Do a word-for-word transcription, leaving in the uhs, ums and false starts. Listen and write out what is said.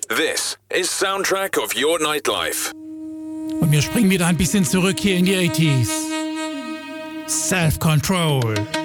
This is Soundtrack of Your Nightlife. Und wir springen wieder ein bisschen zurück hier in die achtziger. Self-Control.